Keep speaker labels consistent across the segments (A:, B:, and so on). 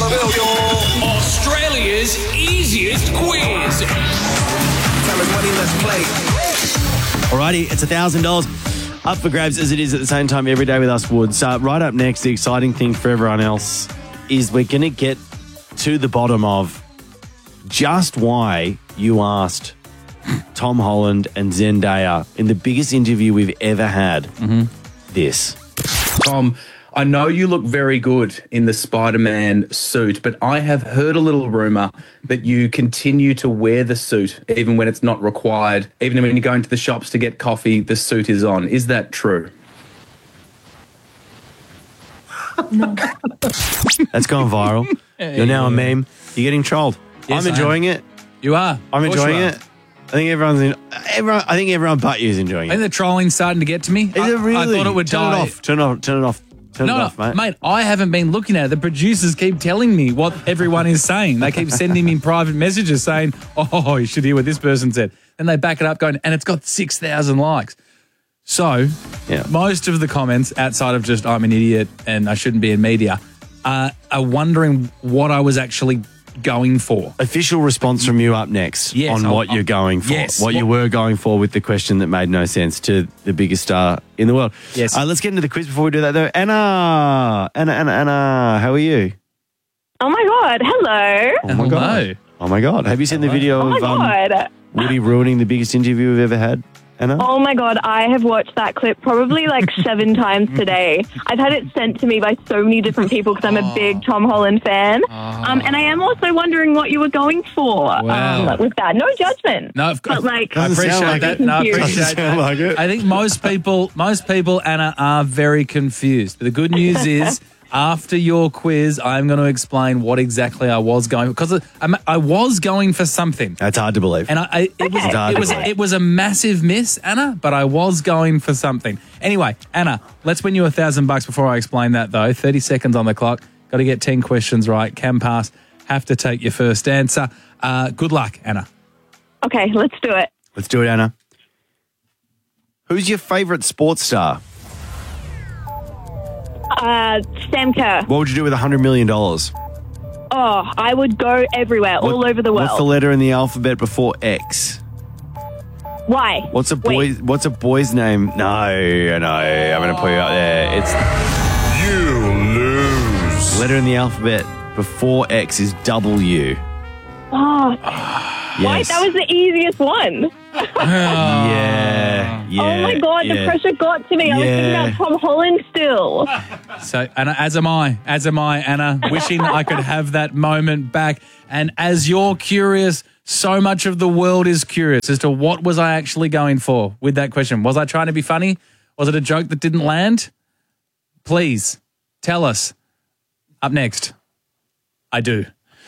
A: Australia's easiest quiz.
B: Alrighty, it's $1,000 up for grabs as it is at the same time every day with us, Woods. Right up next, the exciting thing for everyone else is we're going to get to the bottom of just why you asked Tom Holland and Zendaya in the biggest interview we've ever had this.
C: Tom, I know you look very good in the Spider-Man suit, but I have heard a little rumor that you continue to wear the suit even when it's not required. Even when you go into the shops to get coffee, the suit is on. Is that true?
D: No.
B: That's gone viral. You're now a meme. You're getting trolled.
E: Yes,
B: I'm enjoying it.
E: You are.
B: I'm enjoying it. I think everyone but you is enjoying
E: I think
B: it.
E: the trolling's starting to get to me.
B: Is it really?
E: I thought it would die.
B: Turn it off, mate.
E: Mate, I haven't been looking at it. The producers keep telling me what everyone is saying. They keep sending me private messages saying, oh, you should hear what this person said. And they back it up going, and it's got 6,000 likes. So most of the comments outside of just I'm an idiot and I shouldn't be in media are wondering what I was actually going for.
B: Official response from you up next on what you're going for.
E: Yes.
B: What you were going for with the question that made no sense to the biggest star in the world.
E: Yes.
B: Let's get into the quiz before we do that, though. Anna, how are you?
D: Oh, my God. Hello.
B: Oh, my God. Oh, my God. Have you seen the video
D: Oh, my
B: of
D: God.
B: Woody ruining the biggest interview we've ever had, Anna?
D: Oh, my God. I have watched that clip probably like 7 times today. I've had it sent to me by so many different people because I'm a big Tom Holland fan. And I am also wondering what you were going for with that. No judgment.
E: No, of course.
D: But like,
E: I appreciate that. No, I appreciate that.
B: like it.
E: I think most people, Anna, are very confused. But the good news is, after your quiz, I'm going to explain what exactly I was going for. Because I was going for something.
B: That's hard to believe.
E: And it was a massive miss, Anna, but I was going for something. Anyway, Anna, let's win you $1,000 before I explain that, though. 30 seconds on the clock. Got to get 10 questions right. Can pass. Have to take your first answer. Good luck, Anna.
D: okay, let's do it.
B: Let's do it, Anna. Who's your favourite sports star?
D: Sam Kerr.
B: What would you do with $100 million?
D: Oh, I would go everywhere, all over the world.
B: What's the letter in the alphabet before X?
D: Why?
B: What's a boy's name? No, I'm going to put you up there. It's
A: You lose.
B: letter in the alphabet before X is W.
D: Oh,
B: Yes.
D: why? That was the easiest one.
B: Yeah.
D: Oh my God, the pressure got to me. I was thinking about Tom Holland still.
E: So, Anna, as am I, Anna, wishing I could have that moment back. And as you're curious, so much of the world is curious as to what was I actually going for with that question. Was I trying to be funny? Was it a joke that didn't land? Please, tell us. Up next, I do.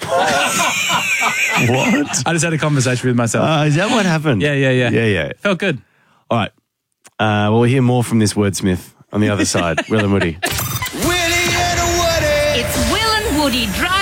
B: What?
E: I just had a conversation with myself.
B: Is that what happened?
E: Yeah. Felt good.
B: All right. Well, we'll hear more from this wordsmith on the other side. Will and Woody.
A: Willie and Woody.
F: It's Will and Woody driving